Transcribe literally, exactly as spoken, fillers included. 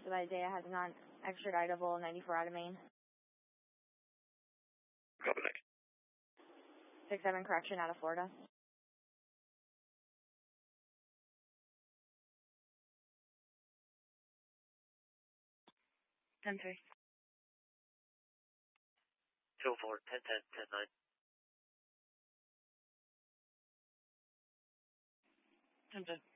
expedited data has non-extraditable ninety-four out of Maine. Copy that. six seven correction out of Florida. ten three. two oh four, ten ten, ten nine. ten ten.